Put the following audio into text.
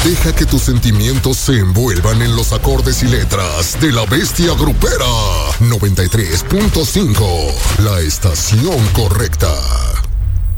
Deja que tus sentimientos se envuelvan en los acordes y letras de La Bestia Grupera. 93.5, la estación correcta.